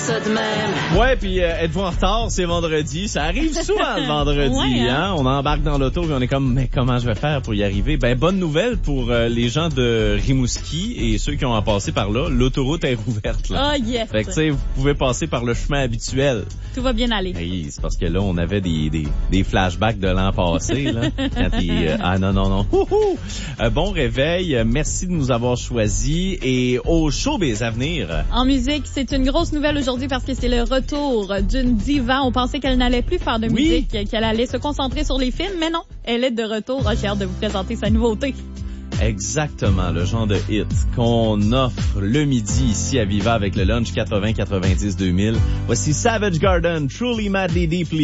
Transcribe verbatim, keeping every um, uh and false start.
ça de même. Ouais, puis euh, êtes-vous en retard? C'est vendredi. Ça arrive souvent le vendredi, ouais, hein? hein? On embarque dans l'auto et on est comme, mais comment je vais faire pour y arriver? Ben, bonne nouvelle pour euh, les gens de Rimouski et ceux qui ont à passer par là. L'autoroute est rouverte, là. Oh yes! Fait que, tu sais, vous pouvez passer par le chemin habituel. Tout va bien aller. Hey, c'est parce que là, on avait des, des, des flashbacks de l'an passé, là. Quand il, euh, ah non, non, non. Ouhou! Euh, bon réveil. Merci de nous avoir choisis. Et au showbiz à venir. En musique, c'est une grosse nouvelle aujourd'hui parce que c'est le retour d'une diva. On pensait qu'elle n'allait plus faire de Oui. musique, qu'elle allait se concentrer sur les films, mais non, elle est de retour. Oh, j'ai hâte de vous présenter sa nouveauté. Exactement, le genre de hit qu'on offre le midi ici à Viva avec le Lunch quatre-vingts quatre-vingt-dix deux mille. Voici Savage Garden, Truly Madly Deeply.